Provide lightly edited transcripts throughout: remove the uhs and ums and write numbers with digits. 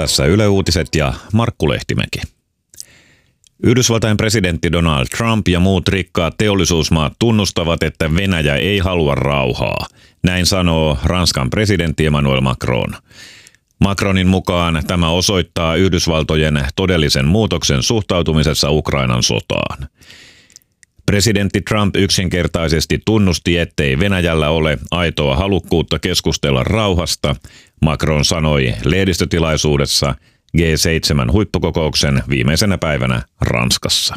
Tässä Yle Uutiset ja Markku Lehtimäki. Yhdysvaltain presidentti Donald Trump ja muut rikkaat teollisuusmaat tunnustavat, että Venäjä ei halua rauhaa. Näin sanoo Ranskan presidentti Emmanuel Macron. Macronin mukaan tämä osoittaa Yhdysvaltojen todellisen muutoksen suhtautumisessa Ukrainan sotaan. Presidentti Trump yksinkertaisesti tunnusti, ettei Venäjällä ole aitoa halukkuutta keskustella rauhasta, Macron sanoi lehdistötilaisuudessa G7-huippukokouksen viimeisenä päivänä Ranskassa.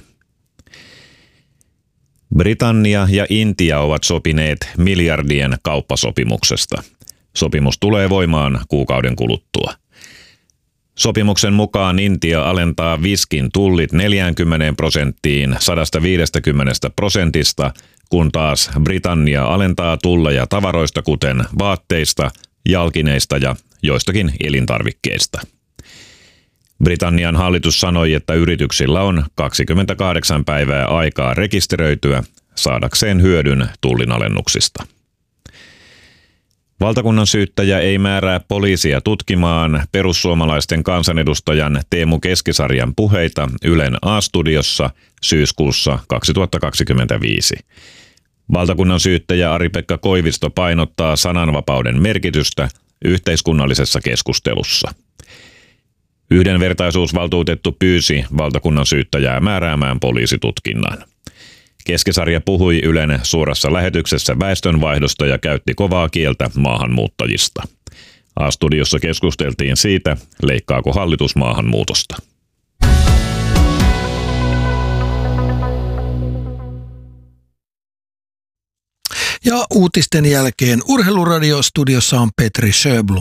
Britannia ja Intia ovat sopineet miljardien kauppasopimuksesta. Sopimus tulee voimaan kuukauden kuluttua. Sopimuksen mukaan Intia alentaa viskin tullit 40% 150%, kun taas Britannia alentaa tulleja tavaroista kuten vaatteista, jalkineista ja joistakin elintarvikkeista. Britannian hallitus sanoi, että yrityksillä on 28 päivää aikaa rekisteröityä saadakseen hyödyn tullinalennuksista. Valtakunnan syyttäjä ei määrää poliisia tutkimaan perussuomalaisten kansanedustajan Teemu Keskisarjan puheita Ylen A-studiossa syyskuussa 2025. Valtakunnan syyttäjä Ari-Pekka Koivisto painottaa sananvapauden merkitystä yhteiskunnallisessa keskustelussa. Yhdenvertaisuusvaltuutettu pyysi valtakunnan syyttäjää määräämään poliisitutkinnan. Keskisarja puhui Ylen suorassa lähetyksessä väestönvaihdosta ja käytti kovaa kieltä maahanmuuttajista. A-studiossa keskusteltiin siitä, leikkaako hallitus maahanmuutosta. Ja uutisten jälkeen Urheiluradio-studiossa on Petri Sjöblom.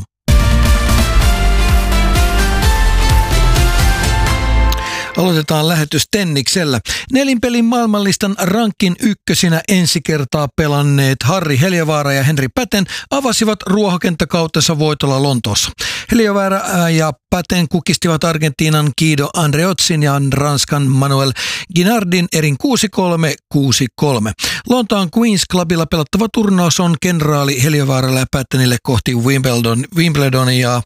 Aloitetaan lähetys tenniksellä. Nelinpelin maailmanlistan rankin ykkösinä ensi kertaa pelanneet Harri Heliövaara ja Henri Päten avasivat ruohokenttäkautensa voitolla Lontoossa. Heliövaara ja Päten kukistivat Argentiinan Guido Andreotzin ja Ranskan Manuel Guinardin erin 6-3, 6-3. Lontoon Queen's Clubilla pelattava turnaus on kenraali Heliövaaralle ja Pätenille kohti Wimbledonin ja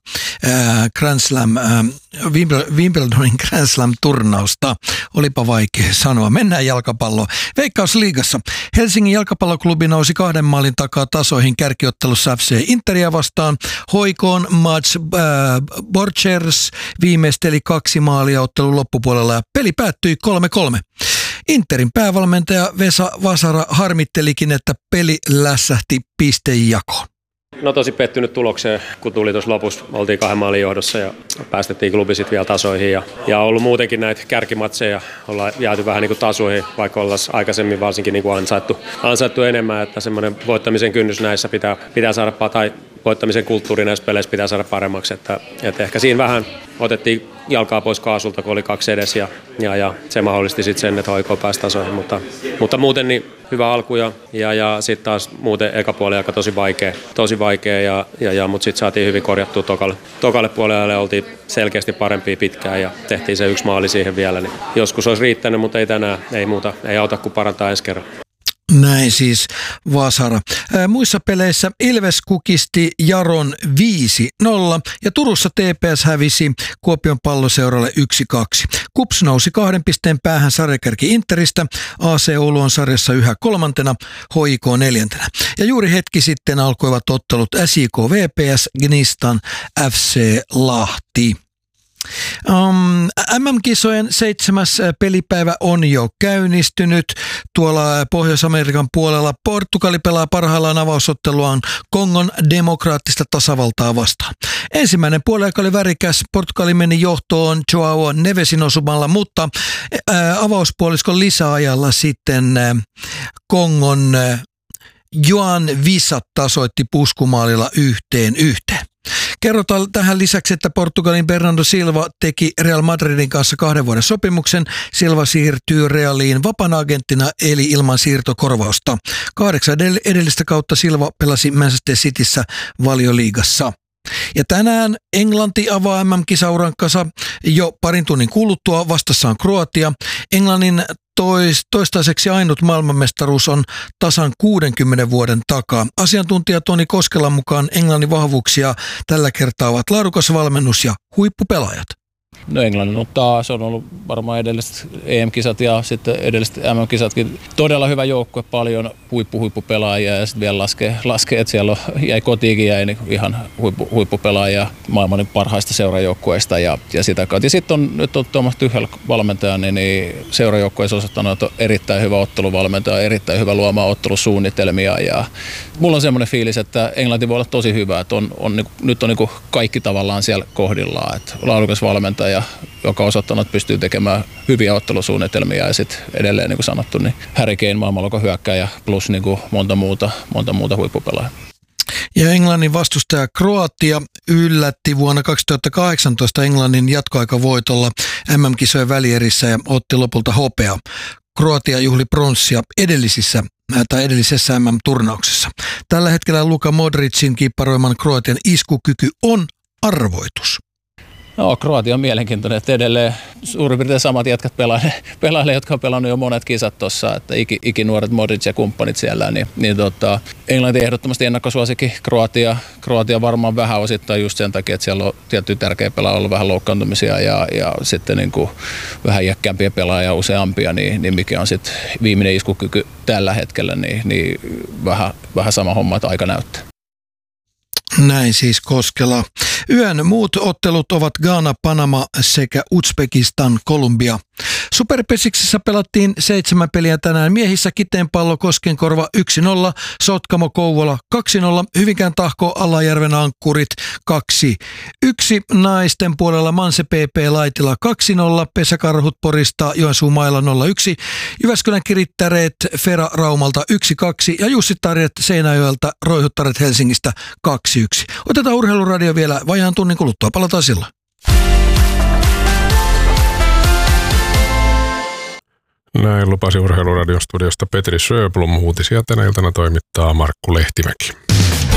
Wimbledonin Grand Slam turnausta. Olipa vaikea sanoa. Mennään jalkapalloon. Veikkausliigassa Helsingin jalkapalloklubi nousi 2 maalin takaa tasoihin kärkiottelussa FC Interia vastaan. Hoikoon Mats Borchers viimeisteli 2 maalia ottelun loppupuolella ja peli päättyi 3-3. Interin päävalmentaja Vesa Vasara harmittelikin, että peli lässähti pistejakoon. No tosi pettynyt tulokseen, kun tuli tuossa lopussa. Oltiin 2 maalin johdossa ja päästettiin klubi sitten vielä tasoihin. Ja ollut muutenkin näitä kärkimatseja. Ollaan jääty vähän niin kuin tasoihin, vaikka ollaan aikaisemmin varsinkin niin kuin ansaittu enemmän. Että semmoinen voittamisen kynnys näissä pitää saada, tai voittamisen kulttuuri näissä peleissä pitää saada paremmaksi. Että ehkä siinä vähän otettiin jalkaa pois kaasulta, kun oli 2 edes ja se mahdollisti sitten sen, että HIK pääsi tasoihin. Mutta muuten niin hyvä alku ja sitten taas muuten eka puoli aika tosi vaikea mutta sitten saatiin hyvin korjattua tokalle puolelle ja oltiin selkeästi parempia pitkään ja tehtiin se 1 maali siihen vielä. Niin joskus olisi riittänyt, mutta ei tänään, ei muuta, ei auta kuin parantaa ensi kerran. Näin siis Vasara. Muissa peleissä Ilves kukisti Jaron 5-0 ja Turussa TPS hävisi Kuopion Palloseuralle 1-2. KuPS nousi 2 pisteen päähän sarjakärki Interistä, AC Oulu on sarjassa yhä 3, HIK 4. Ja juuri hetki sitten alkoivat ottelut SJK VPS, Gnistan FC Lahti. MM-kisojen 7. pelipäivä on jo käynnistynyt. Tuolla Pohjois-Amerikan puolella Portugali pelaa parhaillaan avausotteluaan Kongon demokraattista tasavaltaa vastaan. Ensimmäinen puoliaika oli värikäs. Portugali meni johtoon Joao Nevesin osumalla, mutta avauspuoliskon lisäajalla sitten Kongon Joan Visa tasoitti puskumaalilla 1-1. Kerrotaan tähän lisäksi, että Portugalin Bernardo Silva teki Real Madridin kanssa 2 vuoden sopimuksen. Silva siirtyy Realiin vapaana agenttina eli ilman siirtokorvausta. 8 edellistä kautta Silva pelasi Manchester Cityssä Valioliigassa. Ja tänään Englanti avaa MM-kisaurankansa jo parin tunnin kuluttua. Vastassa on Kroatia. Englannin toistaiseksi ainut maailmanmestaruus on tasan 60 vuoden takaa. Asiantuntija Toni Koskelan mukaan Englannin vahvuuksia tällä kertaa ovat laadukas valmennus ja huippupelaajat. No Englannin taas on ollut varmaan edelliset EM-kisat ja sitten edelliset MM-kisatkin todella hyvä joukkue, paljon huippupelaajia ja sitten vielä laskee, että siellä jäi kotiinkin niin ihan huippupelaajia maailman parhaista seurajoukkueista ja sitä kautta. Ja sitten nyt on Thomas Tuchel valmentaja, niin seurajoukkueessa osoittanut, että on erittäin hyvä otteluvalmentaja, erittäin hyvä luomaan ottelusuunnitelmia ja mulla on semmoinen fiilis, että Englanti voi olla tosi hyvä, että nyt on kaikki tavallaan siellä kohdillaan, että laadukas valmentaja, joka on osoittanut, että pystyy tekemään hyviä ottelusuunnitelmia ja sitten edelleen, niin kuin sanottu, niin Harry Kane maailmanluokan hyökkääjä plus niin kuin monta muuta huippupelaajaa. Ja Englannin vastustaja Kroatia yllätti vuonna 2018 Englannin jatkoaikavoitolla MM-kisojen välierissä ja otti lopulta hopeaa. Kroatia juhli pronssia edellisessä MM-turnauksessa. Tällä hetkellä Luka Modricin kiipparoiman Kroatian iskukyky on arvoitus. No, Kroatia on mielenkiintoinen, että edelleen suurin piirtein samat jätkät pelaajalle, jotka on pelannut jo monet kisat tuossa, että ikinuoret Modric ja kumppanit siellä, niin Englanti ehdottomasti ennakkosuosikki Kroatia varmaan vähän osittain just sen takia, että siellä on tiettyjä tärkeä pelaaja ollut vähän loukkaantumisia ja sitten niin kuin vähän iäkkäämpiä pelaajia useampia, niin mikä on sitten viimeinen iskukyky tällä hetkellä, niin vähän sama homma, että aika näyttää. Näin siis Koskela. Yön muut ottelut ovat Ghana, Panama sekä Uzbekistan, Kolumbia. Superpesiksessä pelattiin 7 peliä tänään. Miehissä Kiteenpallo Koskenkorva 1-0, Sotkamo Kouvola 2-0, Hyvinkään Tahko Alajärven Ankkurit 2-1, naisten puolella Manse PP Laitila 2-0, Pesäkarhut Porista Joensuu Maila 0-1, Jyväskylän Kirittäreet Fera Raumalta 1-2 ja Jussi Tarjet Seinäjoelta Roihuttaret Helsingistä 2-1. Otetaan Urheiluradio vielä vajaan tunnin kuluttua. Palataan silloin. Näin lupasi Urheiluradion studiosta Petri Sjöblom. Uutisia tänä iltana toimittaa Markku Lehtimäki.